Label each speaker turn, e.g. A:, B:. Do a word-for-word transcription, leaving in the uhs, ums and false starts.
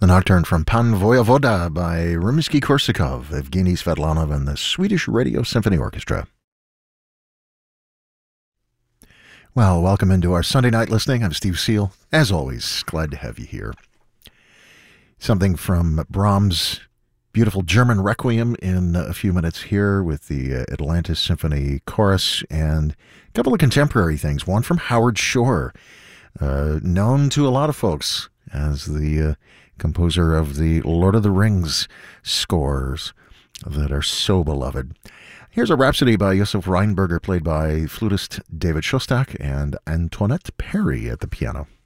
A: The Nocturne from Pan Voyevoda by Rimsky-Korsakov, Evgeny Svetlanov, and the Swedish Radio Symphony Orchestra. Well, welcome into our Sunday night listening. I'm Steve Seal. As always, glad to have you here. Something from Brahms' beautiful German Requiem in a few minutes here with the Atlantis Symphony Chorus, and a couple of contemporary things. One from Howard Shore, uh, known to a lot of folks as the uh, composer of the Lord of the Rings scores that are so beloved. Here's a Rhapsody by Josef Reinberger, played by flutist David Shostak and Antoinette Perry at the piano.